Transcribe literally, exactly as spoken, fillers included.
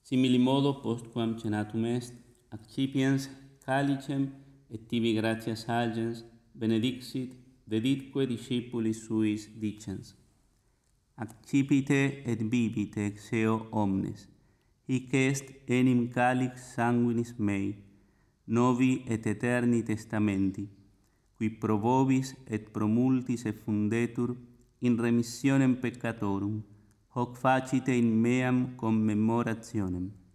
Simili modo postquam cenatum est, accipiens calicem et tibi gratias agens benedixit, deditque discipulis suis dicens: Accipite et bibite ex eo omnes, hic est enim calix sanguinis mei, novi et eterni testamenti, qui pro vobis et pro multis effundetur in remissionem peccatorum, hoc facite in meam commemorationem.